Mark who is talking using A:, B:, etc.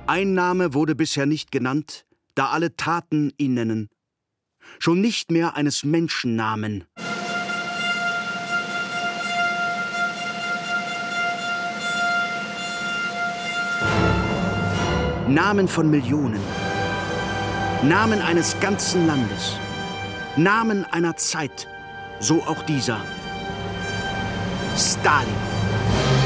A: Ein Name wurde bisher nicht genannt, da alle Taten ihn nennen. Schon nicht mehr eines Menschennamen. Namen von Millionen. Namen eines ganzen Landes. Namen einer Zeit. So auch dieser. Stalin.